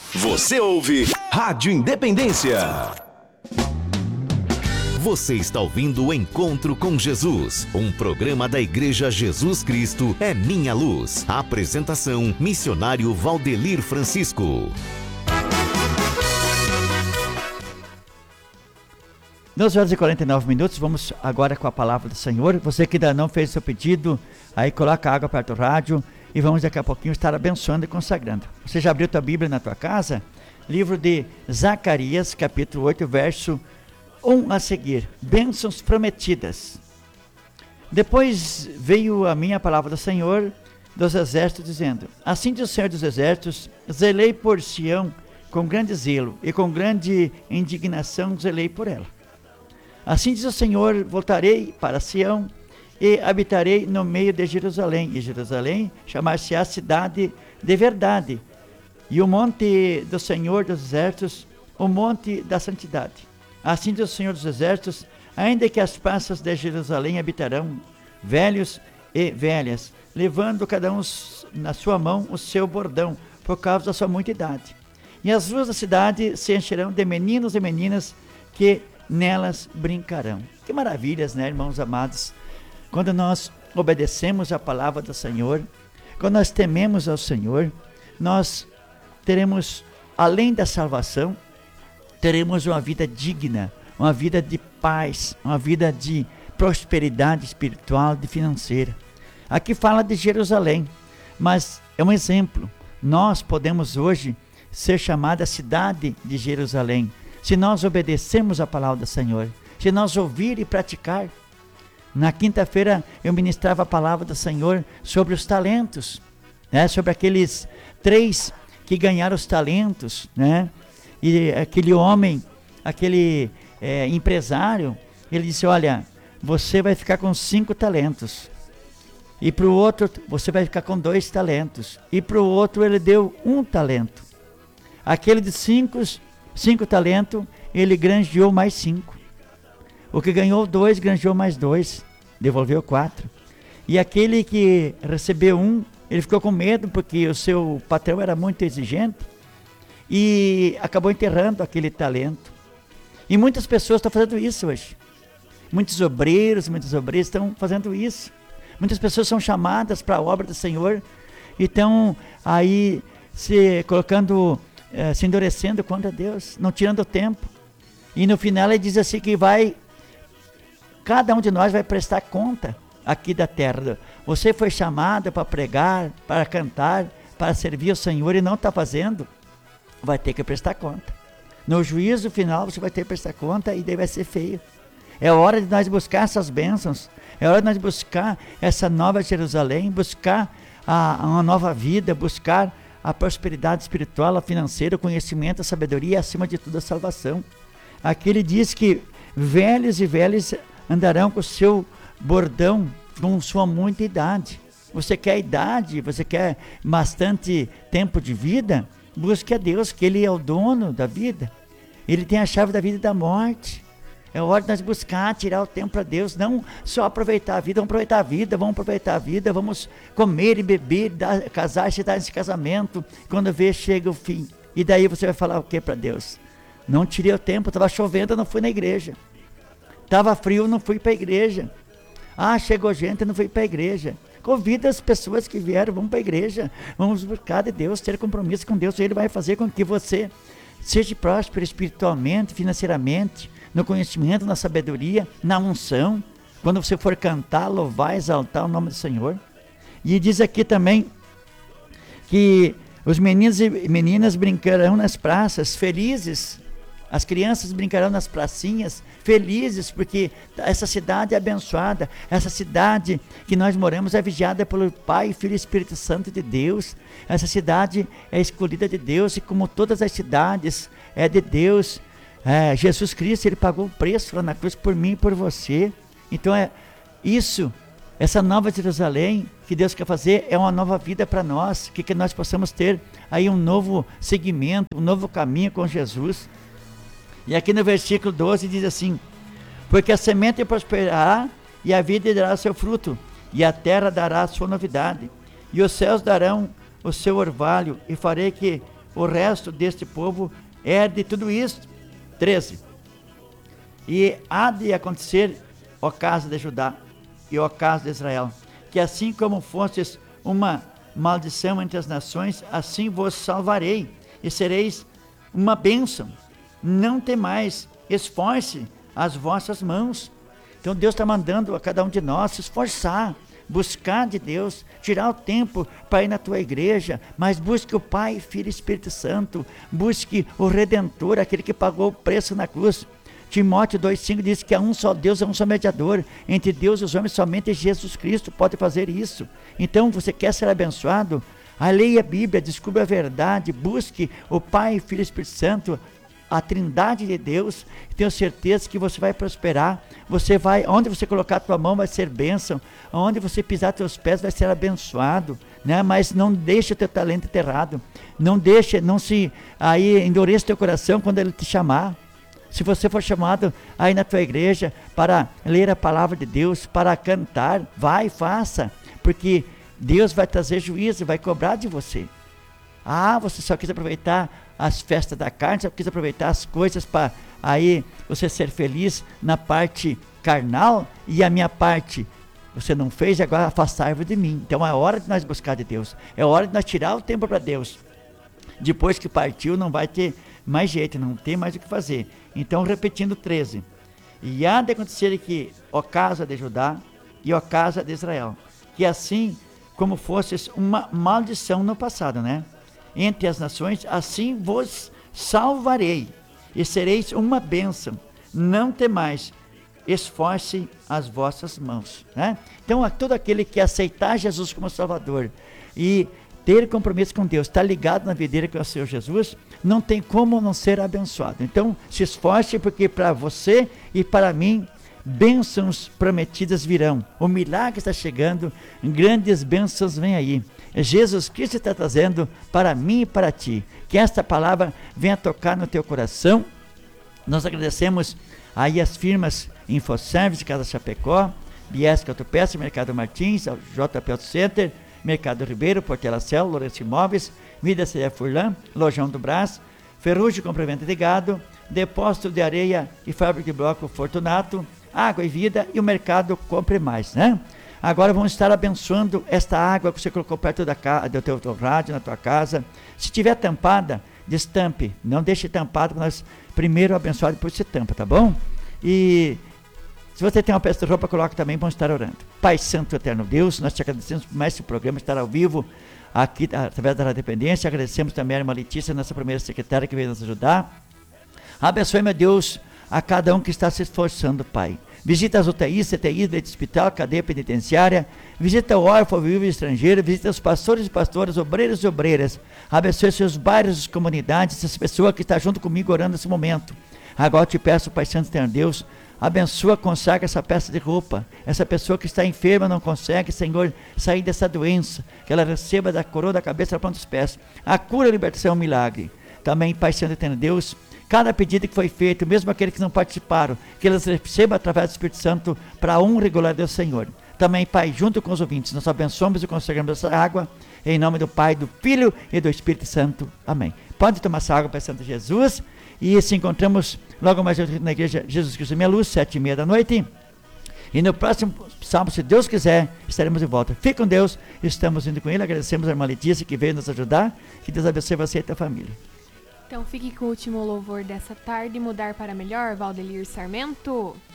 Você ouve Rádio Independência. Você está ouvindo o Encontro com Jesus, um programa da Igreja Jesus Cristo é Minha Luz. Apresentação, missionário Valdelir Francisco. 12h49, vamos agora com a palavra do Senhor. Você que ainda não fez seu pedido, aí coloca água perto do rádio e vamos daqui a pouquinho estar abençoando e consagrando. Você já abriu tua Bíblia na tua casa? Livro de Zacarias, capítulo 8, verso 1 a seguir. Bênçãos prometidas. Depois veio a minha palavra do Senhor dos exércitos, dizendo: assim diz o Senhor dos exércitos, zelei por Sião com grande zelo, e com grande indignação zelei por ela. Assim diz o Senhor: voltarei para Sião, e habitarei no meio de Jerusalém, e Jerusalém chamar-se-á cidade de verdade, e o monte do Senhor dos exércitos, o monte da santidade. Assim diz o Senhor dos exércitos: ainda que as praças de Jerusalém habitarão velhos e velhas, levando cada um na sua mão o seu bordão, por causa da sua muita idade. E as ruas da cidade se encherão de meninos e meninas que nelas brincarão. Que maravilhas, né, irmãos amados? Quando nós obedecemos a palavra do Senhor, quando nós tememos ao Senhor, nós teremos, além da salvação, teremos uma vida digna, uma vida de paz, uma vida de prosperidade espiritual e financeira. Aqui fala de Jerusalém, mas é um exemplo. Nós podemos hoje ser chamada a cidade de Jerusalém, se nós obedecemos a palavra do Senhor, se nós ouvir e praticar. Na quinta-feira eu ministrava a palavra do Senhor sobre os talentos, né? Sobre aqueles 3 que ganharam os talentos, né? E aquele homem, aquele empresário, ele disse: olha, você vai ficar com 5 talentos, e para o outro você vai ficar com 2 talentos, e para o outro ele deu 1 talento. Aquele de 5 talentos, ele granjeou mais 5. O que ganhou 2, granjeou mais 2, devolveu 4. E aquele que recebeu 1, ele ficou com medo, porque o seu patrão era muito exigente, e acabou enterrando aquele talento. E muitas pessoas estão fazendo isso hoje. Muitos obreiros estão fazendo isso. Muitas pessoas são chamadas para a obra do Senhor e estão aí se colocando, se endurecendo contra Deus, não tirando tempo. E no final ele diz assim que cada um de nós vai prestar conta aqui da terra. Você foi chamado para pregar, para cantar, para servir o Senhor e não está fazendo, vai ter que prestar conta. No juízo final você vai ter que prestar conta e daí vai ser feio. É hora de nós buscar essas bênçãos, é hora de nós buscar essa nova Jerusalém, buscar uma nova vida, buscar a prosperidade espiritual, a financeira, o conhecimento, a sabedoria e acima de tudo a salvação. Aqui ele diz que velhos e velhas andarão com o seu bordão, com sua muita idade. Você quer idade, você quer bastante tempo de vida? Busque a Deus, que Ele é o dono da vida. Ele tem a chave da vida e da morte. É hora de nós buscar, tirar o tempo para Deus, não só aproveitar a vida, vamos aproveitar a vida, vamos comer e beber, casar e se dar esse casamento, quando vê, chega o fim. E daí você vai falar o que para Deus? Não tirei o tempo, estava chovendo, eu não fui na igreja. Estava frio, eu não fui para a igreja. Chegou gente, eu não fui para a igreja. Convida as pessoas que vieram, vamos para a igreja, vamos buscar de Deus, ter compromisso com Deus. Ele vai fazer com que você seja próspero espiritualmente, financeiramente, no conhecimento, na sabedoria, na unção, quando você for cantar, louvar, exaltar o nome do Senhor. E diz aqui também que os meninos e meninas brincarão nas praças, felizes. As crianças brincarão nas pracinhas, felizes, porque essa cidade é abençoada, essa cidade que nós moramos é vigiada pelo Pai, Filho e Espírito Santo de Deus. Essa cidade é escolhida de Deus, e como todas as cidades é de Deus. Jesus Cristo, Ele pagou o preço lá na cruz por mim e por você. Então essa nova Jerusalém que Deus quer fazer é uma nova vida para nós, que nós possamos ter aí um novo segmento, um novo caminho com Jesus. E aqui no versículo 12 diz assim: porque a semente prosperará e a vida dará seu fruto, e a terra dará a sua novidade, e os céus darão o seu orvalho, e farei que o resto deste povo herde tudo isso. 13. E há de acontecer, ó casa de Judá e ó casa de Israel, que assim como fostes uma maldição entre as nações, assim vos salvarei, e sereis uma bênção. Não temais, esforce as vossas mãos. Então Deus está mandando a cada um de nós se esforçar, buscar de Deus, tirar o tempo para ir na tua igreja, mas busque o Pai, Filho e Espírito Santo, busque o Redentor, aquele que pagou o preço na cruz. Timóteo 2,5 diz que há um só Deus, há um só mediador, entre Deus e os homens somente Jesus Cristo pode fazer isso. Então você quer ser abençoado? Leia a Bíblia, descubra a verdade, busque o Pai, Filho e Espírito Santo, a Trindade de Deus. Tenho certeza que você vai prosperar. Você vai, onde você colocar a tua mão vai ser bênção, onde você pisar teus pés vai ser abençoado, né? Mas não deixe o teu talento enterrado, não se endureça teu coração quando Ele te chamar. Se você for chamado aí na tua igreja para ler a palavra de Deus, para cantar, vai, faça, porque Deus vai trazer juízo, vai cobrar de você. Você só quis aproveitar as festas da carne, só quis aproveitar as coisas para aí você ser feliz na parte carnal, e a minha parte você não fez, agora afastar-vos de mim. Então é hora de nós buscar de Deus, é hora de nós tirar o tempo para Deus. Depois que partiu não vai ter mais jeito, não tem mais o que fazer. Então, repetindo 13, e há de acontecer que, ó casa de Judá e ó casa de Israel, que assim como fosses uma maldição no passado, né? Entre as nações, assim vos salvarei, e sereis uma bênção. Não temais, esforce as vossas mãos, né? Então, todo aquele que aceitar Jesus como Salvador e ter compromisso com Deus, está ligado na videira com o Senhor Jesus, não tem como não ser abençoado. Então, se esforce, porque para você e para mim, bênçãos prometidas virão. O milagre está chegando, grandes bênçãos vêm aí. Jesus Cristo está trazendo para mim e para ti. Que esta palavra venha tocar no teu coração. Nós agradecemos aí as firmas InfoService, Casa Chapecó, Biesca Autopeça, Mercado Martins, JP Auto Center, Mercado Ribeiro, Portela Cel, Lourenço Imóveis, Vida Ceia Furlan, Lojão do Brás, Ferrugem Compra e Venda de Gado, Depósito de Areia e Fábrica de Bloco Fortunato, Água e Vida e o Mercado Compre Mais, né? Agora vamos estar abençoando esta água que você colocou perto do teu rádio, na tua casa. Se tiver tampada, destampe, não deixe tampado, para nós primeiro abençoar, depois você tampa, tá bom? E se você tem uma peça de roupa, coloque também, vamos estar orando. Pai Santo Eterno Deus, nós te agradecemos por mais esse programa, estar ao vivo aqui através da Rádio Dependência. Agradecemos também a irmã Letícia, nossa primeira secretária, que veio nos ajudar. Abençoe, meu Deus, a cada um que está se esforçando, Pai. Visita as UTIs, CTIs, leite de hospital, cadeia penitenciária. Visita o órfão, viúvo e estrangeiro. Visita os pastores e pastoras, obreiros e obreiras. Abençoe seus bairros, as comunidades, essa pessoa que está junto comigo orando nesse momento. Agora eu te peço, Pai Santo Eterno Deus, abençoa, consagra essa peça de roupa, essa pessoa que está enferma, não consegue, Senhor, sair dessa doença, que ela receba da coroa da cabeça à ponta dos pés, a cura, a libertação, o milagre. Também, Pai Santo Eterno Deus, cada pedido que foi feito, mesmo aqueles que não participaram, que eles recebam através do Espírito Santo para a honra e glória do Senhor. Também, Pai, junto com os ouvintes, nós abençoamos e consagramos essa água, em nome do Pai, do Filho e do Espírito Santo. Amém. Pode tomar essa água, Pai Santo Jesus, e se encontramos logo mais na igreja Jesus Cristo Minha Luz, 7h30 da noite. E no próximo sábado, se Deus quiser, estaremos de volta. Fique com Deus, estamos indo com Ele. Agradecemos a irmã Letícia que veio nos ajudar. Que Deus abençoe você e a tua família. Então fique com o último louvor dessa tarde, Mudar para Melhor, Valdelir Sarmento.